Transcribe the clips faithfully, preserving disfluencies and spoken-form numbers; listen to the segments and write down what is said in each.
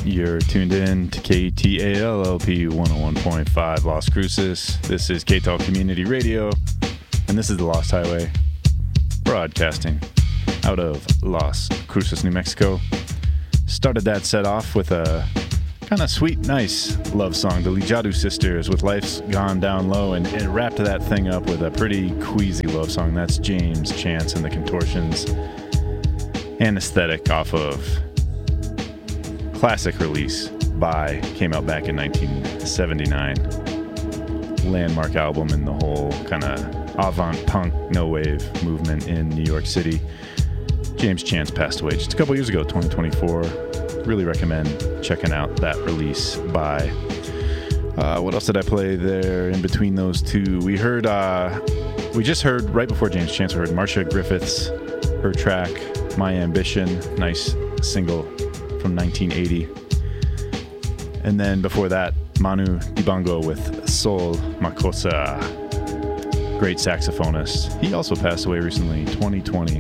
You're tuned in to K T A L L P one oh one point five Las Cruces. This is K T A L Community Radio, and this is the Lost Highway, broadcasting out of Las Cruces, New Mexico. Started that set off with a kind of sweet, nice love song, the Lijadu Sisters with Life's Gone Down Low, and it wrapped that thing up with a pretty queasy love song. That's James Chance and the Contortions. Anesthetic off of classic release by, came out back in nineteen seventy-nine. Landmark album in the whole kind of avant-punk no-wave movement in New York City. James Chance passed away just a couple years ago, twenty twenty-four. Really recommend checking out that release by... Uh, what else did I play there in between those two? We heard, uh, we just heard, right before James Chance, we heard Marcia Griffiths, her track, My Ambition, nice single from nineteen eighty. And then before that, Manu Dibango with Sol Makossa, great saxophonist. He also passed away recently, twenty twenty.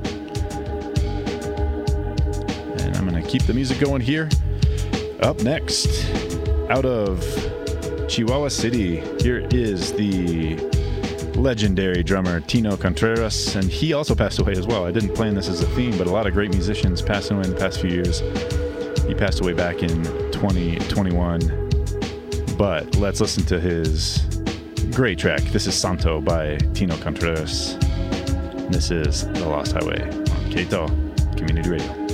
And I'm going to keep the music going here. Up next, out of Chihuahua City, here is the legendary drummer Tino Contreras, and he also passed away as well. I didn't plan this as a theme, but a lot of great musicians passing away in the past few years. He passed away back in twenty twenty-one, but let's listen to his great track. This is Santo by Tino Contreras. This is The Lost Highway on K T A L Community Radio.